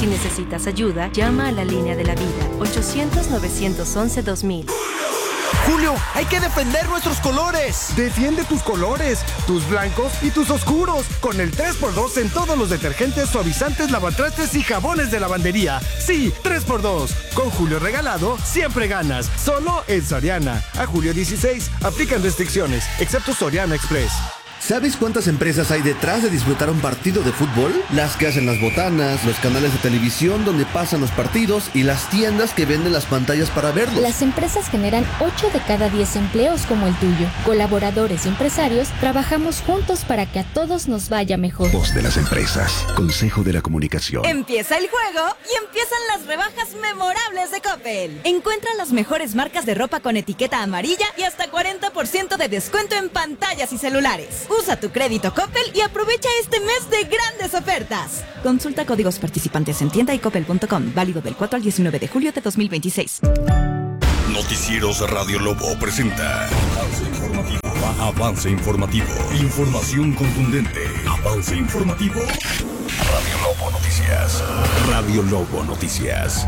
Si necesitas ayuda, llama a la línea de la vida, 800-911-2000. Julio, hay que defender nuestros colores. Defiende tus colores, tus blancos y tus oscuros, con el 3x2 en todos los detergentes, suavizantes, lavatrastes y jabones de lavandería. Sí, 3x2. Con Julio regalado, siempre ganas. Solo en Soriana. A julio 16, aplican restricciones, excepto Soriana Express. ¿Sabes cuántas empresas hay detrás de disfrutar un partido de fútbol? Las que hacen las botanas, los canales de televisión donde pasan los partidos y las tiendas que venden las pantallas para verlos. Las empresas generan 8 de cada 10 empleos como el tuyo. Colaboradores y empresarios trabajamos juntos para que a todos nos vaya mejor. Voz de las empresas. Consejo de la Comunicación. Empieza el juego y empiezan las rebajas memorables de Coppel. Encuentra las mejores marcas de ropa con etiqueta amarilla y hasta 40% de descuento en pantallas y celulares. Usa tu crédito Coppel y aprovecha este mes de grandes ofertas. Consulta códigos participantes en tienda y coppel.com. Válido del 4 al 19 de julio de 2026. Noticieros Radio Lobo presenta Avance Informativo. Información contundente. Avance Informativo. Radio Lobo Noticias. Radio Lobo Noticias.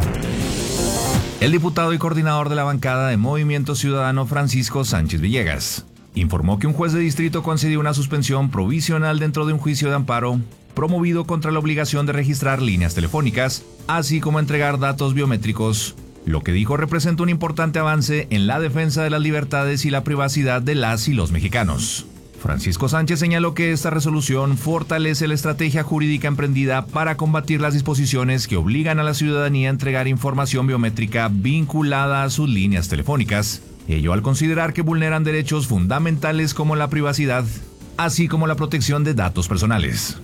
El diputado y coordinador de la bancada de Movimiento Ciudadano, Francisco Sánchez Villegas, informó que un juez de distrito concedió una suspensión provisional dentro de un juicio de amparo promovido contra la obligación de registrar líneas telefónicas, así como entregar datos biométricos, lo que dijo representa un importante avance en la defensa de las libertades y la privacidad de las y los mexicanos. Francisco Sánchez señaló que esta resolución fortalece la estrategia jurídica emprendida para combatir las disposiciones que obligan a la ciudadanía a entregar información biométrica vinculada a sus líneas telefónicas, ello al considerar que vulneran derechos fundamentales como la privacidad, así como la protección de datos personales.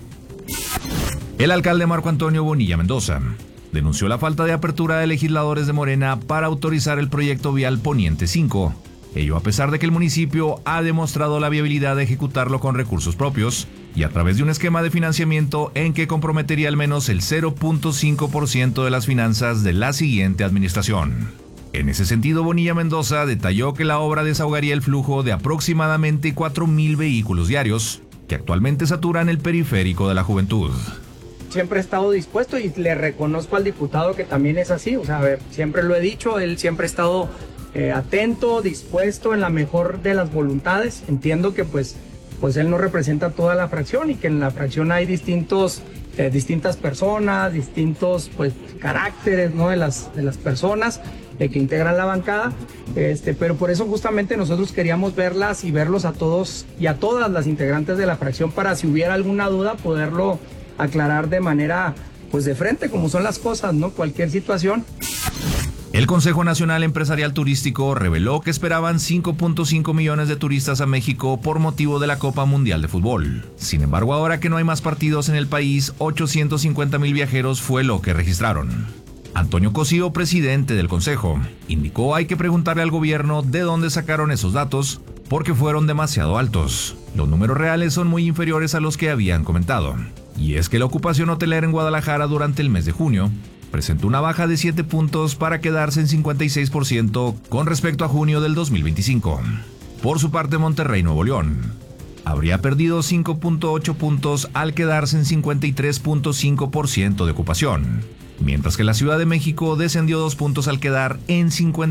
El alcalde Marco Antonio Bonilla Mendoza denunció la falta de apertura de legisladores de Morena para autorizar el proyecto vial Poniente 5, ello a pesar de que el municipio ha demostrado la viabilidad de ejecutarlo con recursos propios y a través de un esquema de financiamiento en que comprometería al menos el 0.5% de las finanzas de la siguiente administración. En ese sentido, Bonilla Mendoza detalló que la obra desahogaría el flujo de aproximadamente 4,000 vehículos diarios, que actualmente saturan el periférico de la Juventud. Siempre he estado dispuesto y le reconozco al diputado que también es así, o sea, a ver, siempre lo he dicho, él siempre ha estado atento, dispuesto, en la mejor de las voluntades. Entiendo que pues él no representa toda la fracción y que en la fracción hay distintas personas, distintos pues caracteres, ¿no? de las personas que integran la bancada, pero por eso justamente nosotros queríamos verlas y verlos a todos y a todas las integrantes de la fracción para, si hubiera alguna duda, poderlo aclarar de manera pues de frente, como son las cosas, ¿no? Cualquier situación. El Consejo Nacional Empresarial Turístico reveló que esperaban 5.5 millones de turistas a México por motivo de la Copa Mundial de Fútbol. Sin embargo, ahora que no hay más partidos en el país, 850,000 viajeros fue lo que registraron. Antonio Cosío, presidente del Consejo, indicó hay que preguntarle al gobierno de dónde sacaron esos datos porque fueron demasiado altos. Los números reales son muy inferiores a los que habían comentado. Y es que la ocupación hotelera en Guadalajara durante el mes de junio presentó una baja de 7 puntos para quedarse en 56% con respecto a junio del 2025. Por su parte, Monterrey, Nuevo León, habría perdido 5.8 puntos al quedarse en 53.5% de ocupación, mientras que la Ciudad de México descendió 2 puntos al quedar en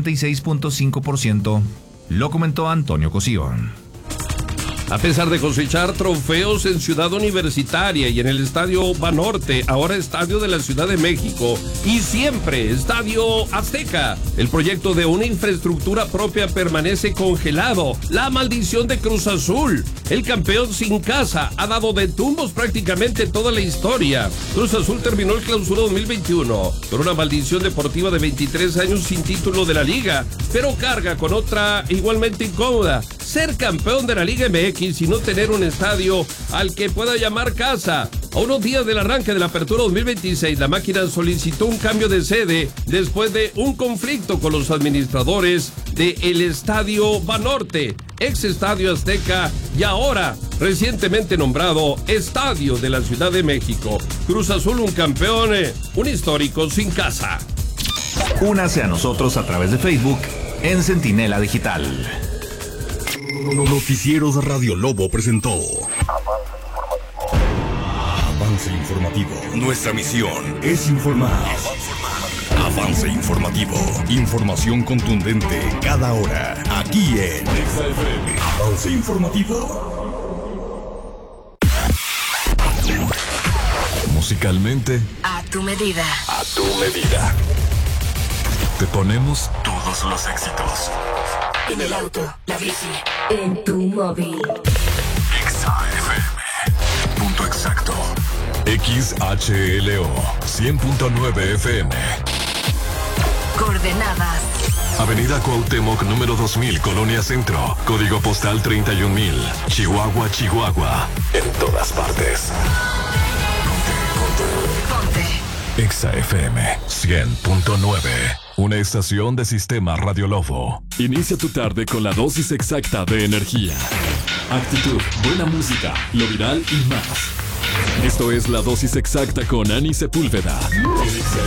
56.5%, lo comentó Antonio Cosío. A pesar de cosechar trofeos en Ciudad Universitaria y en el Estadio Banorte, ahora Estadio de la Ciudad de México y siempre Estadio Azteca, el proyecto de una infraestructura propia permanece congelado. La maldición de Cruz Azul, el campeón sin casa, ha dado de tumbos prácticamente toda la historia. Cruz Azul terminó el Clausura 2021 con una maldición deportiva de 23 años sin título de la liga, pero carga con otra igualmente incómoda: ser campeón de la Liga MX y no tener un estadio al que pueda llamar casa. A unos días del arranque de la apertura 2026, la máquina solicitó un cambio de sede después de un conflicto con los administradores del Estadio Banorte, ex Estadio Azteca y ahora recientemente nombrado Estadio de la Ciudad de México. Cruz Azul, un campeón, un histórico sin casa. Únase a nosotros a través de Facebook en Centinela Digital. Noticieros Radio Lobo presentó Avance Avance informativo. Nuestra misión es informar. Avance informativo. Información contundente cada hora. Aquí en XFM. Avance informativo. Musicalmente, A tu medida. a tu medida. Te ponemos todos los éxitos. En el auto, la bici, en tu móvil. XFM. Punto exacto. XHLO 100.9 FM. Coordenadas. Avenida Cuauhtémoc, número 2000, Colonia Centro. Código postal 31000. Chihuahua, Chihuahua. En todas partes. Ponte. XFM 100.9. Una estación de Sistema Radio Lobo. Inicia tu tarde con la dosis exacta de energía, actitud, buena música, lo viral y más. Esto es la dosis exacta con Ani Sepúlveda.